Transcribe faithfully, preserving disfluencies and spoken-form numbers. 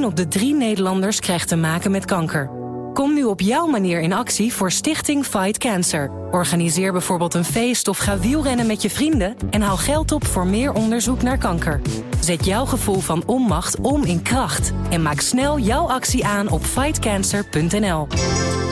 één op de drie Nederlanders krijgt te maken met kanker. Kom nu op jouw manier in actie voor Stichting Fight Cancer. Organiseer bijvoorbeeld een feest of ga wielrennen met je vrienden en haal geld op voor meer onderzoek naar kanker. Zet jouw gevoel van onmacht om in kracht en maak snel jouw actie aan op fight cancer punt n l.